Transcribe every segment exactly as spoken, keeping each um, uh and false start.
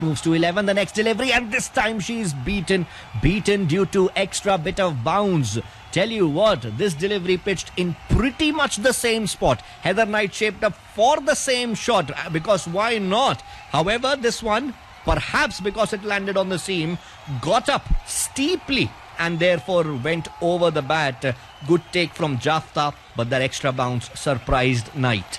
Moves to eleven, the next delivery, and this time she is beaten, beaten due to extra bit of bounce. Tell you what, this delivery pitched in pretty much the same spot. Heather Knight shaped up for the same shot, because why not? However, this one, perhaps because it landed on the seam, got up steeply and therefore went over the bat. Good take from Jafta, but that extra bounce surprised Knight.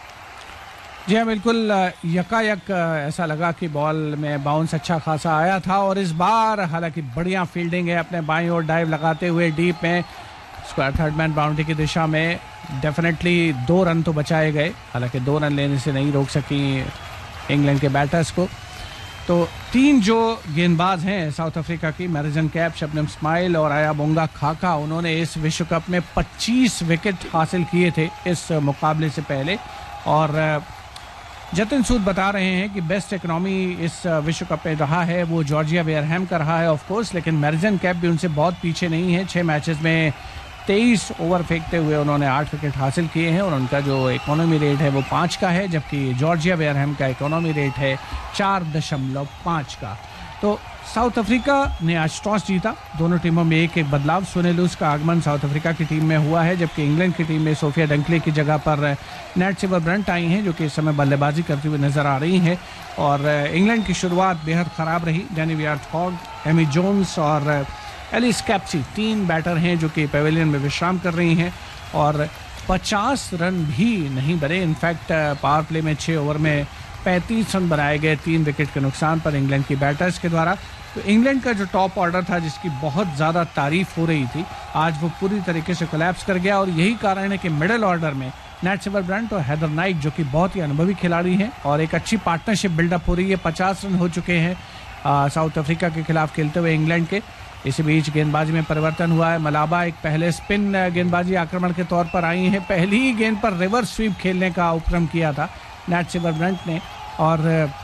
जी हाँ, बिल्कुल यकायक ऐसा लगा कि ball में bounce अच्छा खासा आया था और इस बार हालांकि बढ़िया फील्डिंग है, अपने बाईं ओर डाइव लगाते हुए डीप में स्क्वायर थर्ड मैन बाउंड्री की दिशा में डेफिनेटली दो रन तो बचाए गए, हालांकि दो रन लेने से नहीं रोक सकी इंग्लैंड के बैटर्स को। तो तीन जो गेंदबाज हैं साउथ अफ्रीका की, मैरिजन कैप, शबनम इस्माइल और आयाबोंगा खाका, उन्होंने इस विश्व कप में पच्चीस विकेट हासिल किए थे इस मुकाबले से पहले। और जतिन सूद बता रहे हैं कि बेस्ट इकोनॉमी इस विश्व कप में रहा है वो जॉर्जिया वेयरहैम का रहा है ऑफ कोर्स, लेकिन मैरिजन कैप भी उनसे बहुत पीछे नहीं है। छः मैचेस में तेईस ओवर फेंकते हुए उन्होंने आठ विकेट हासिल किए हैं और उनका जो इकोनॉमी रेट है वो पाँच का है, जबकि जॉर्जिया वेयरहैम का इकोनॉमी रेट है चार दशमलव पाँच का। तो साउथ अफ्रीका ने आज टॉस जीता, दोनों टीमों में एक एक बदलाव। सोने लूस का आगमन साउथ अफ्रीका की टीम में हुआ है, जबकि इंग्लैंड की टीम में सोफिया डंकले की जगह पर नैट सिवर ब्रंट आई हैं, जो कि इस समय बल्लेबाजी करती हुई नजर आ रही हैं। और इंग्लैंड की शुरुआत बेहद ख़राब रही। डैनी वियर्थ-हॉग, एमी जोन्स और एलिस कैप्सी तीन बैटर हैं जो कि पेविलियन में विश्राम कर रही हैं और पचास रन भी नहीं बने। इनफैक्ट पावर प्ले में छः ओवर में पैंतीस रन बनाए गए, तीन विकेट के नुकसान पर इंग्लैंड की बैटर्स के द्वारा। तो इंग्लैंड का जो टॉप ऑर्डर था जिसकी बहुत ज़्यादा तारीफ हो रही थी, आज वो पूरी तरीके से कोलैप्स कर गया और यही कारण है कि मिडिल ऑर्डर में नैट सिवर ब्रंट और हेदर नाइट, जो कि बहुत ही अनुभवी खिलाड़ी हैं और एक अच्छी पार्टनरशिप बिल्डअप हो रही है। पचास रन हो चुके हैं साउथ अफ्रीका के खिलाफ खेलते हुए इंग्लैंड के। इसी बीच गेंदबाजी में परिवर्तन हुआ है। मलाबा एक पहले स्पिन गेंदबाजी आक्रमण के तौर पर आई हैं, पहली ही गेंद पर रिवर्स स्वीप खेलने का उपक्रम किया था नैट सिवर ब्रंट ने और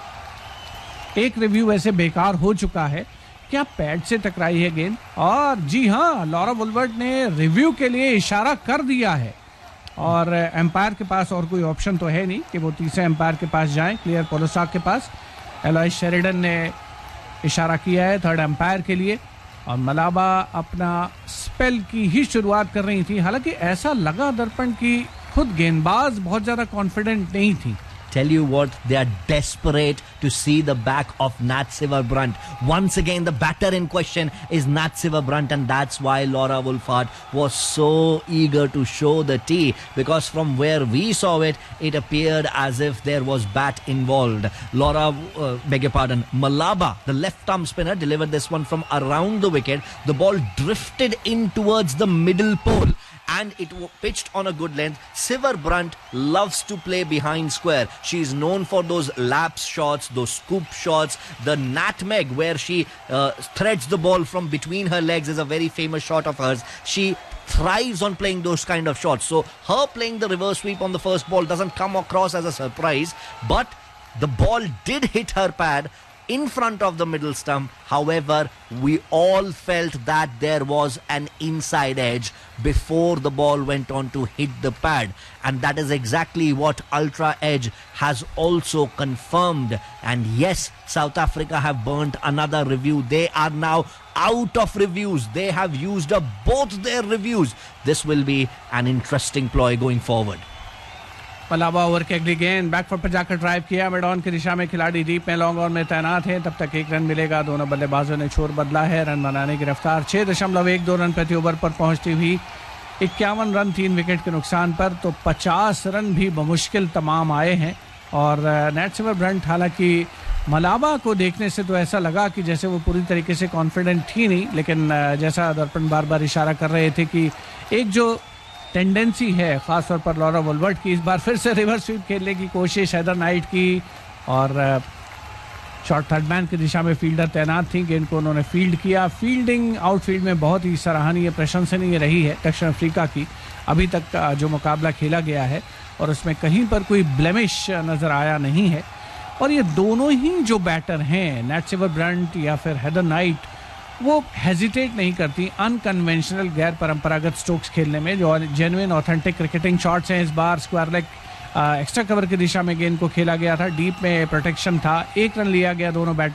एक रिव्यू वैसे बेकार हो चुका है। क्या पैड से टकराई है गेंद? और जी हाँ, लॉरा वुलवर्ट ने रिव्यू के लिए इशारा कर दिया है और एम्पायर के पास और कोई ऑप्शन तो है नहीं कि वो तीसरे एम्पायर के पास जाएं, क्लियर पोलोसाक के पास। एलॉय शेरिडन ने इशारा किया है थर्ड एम्पायर के लिए और मलाबा अपना स्पेल की ही शुरुआत कर रही थी। हालांकि ऐसा लगा दर्पण की खुद गेंदबाज बहुत ज्यादा कॉन्फिडेंट नहीं थी। Tell you what, they are desperate to see the back of Nat Siver Brunt. Once again, the batter in question is Nat Siver Brunt, and that's why Laura Wolfhard was so eager to show the tee, because from where we saw it, it appeared as if there was bat involved. Laura, uh, beg your pardon, Malaba, the left-arm spinner, delivered this one from around the wicket. The ball drifted in towards the middle pole, and it pitched on a good length. Siver Brunt loves to play behind square. She is known for those lapse shots, those scoop shots. The nutmeg, where she uh, threads the ball from between her legs, is a very famous shot of hers. She thrives on playing those kind of shots. So her playing the reverse sweep on the first ball doesn't come across as a surprise, but the ball did hit her pad in front of the middle stump. However, we all felt that there was an inside edge before the ball went on to hit the pad, and that is exactly what Ultra Edge has also confirmed. And yes, South Africa have burnt another review. They are now out of reviews. They have used up both their reviews. This will be an interesting ploy going forward. मलाबा over की अगली गेंद back foot पर जाकर drive किया, mid on की दिशा में खिलाड़ी deep में लॉन्ग ऑन में तैनात है, तब तक एक रन मिलेगा। दोनों बल्लेबाजों ने छोर बदला है। रन बनाने की रफ्तार छः दशमलव एक दो रन प्रति ओवर पर पहुंचती हुई इक्यावन रन तीन विकेट के नुकसान पर, तो पचास रन भी बमुश्किल तमाम आए हैं। और नैट सिवर ब्रंट, हालांकि मलाबा को देखने से तो ऐसा लगा कि जैसे वो पूरी तरीके से कॉन्फिडेंट थी नहीं, लेकिन जैसा दर्पण बार बार इशारा कर रहे थे कि एक जो टेंडेंसी है खासतौर पर लॉरा वुलवर्ट की, इस बार फिर से रिवर्स स्वीप खेलने की कोशिश हेदर नाइट की और शॉर्ट थर्ड मैन की दिशा में फील्डर तैनात थी। गेंद को उन्होंने फील्ड किया। फील्डिंग आउटफील्ड में बहुत ही सराहनीय, प्रशंसनीय रही है दक्षिण अफ्रीका की अभी तक का जो मुकाबला खेला गया है, और उसमें कहीं पर कोई ब्लेमिश नज़र आया नहीं है। और ये दोनों ही जो बैटर हैं, नैट सिवर ब्रंट या फिर हेदर नाइट, वो हेजिटेट नहीं करती अनकन्वेंशनल गैर परंपरागत स्ट्रोक्स खेलने में। जो जेन्युइन ऑथेंटिक क्रिकेटिंग शॉट्स हैं इस बार, स्क्वायर लेग एक्स्ट्रा कवर की दिशा में गेंद को खेला गया था, डीप में प्रोटेक्शन था, एक रन लिया गया दोनों बैटर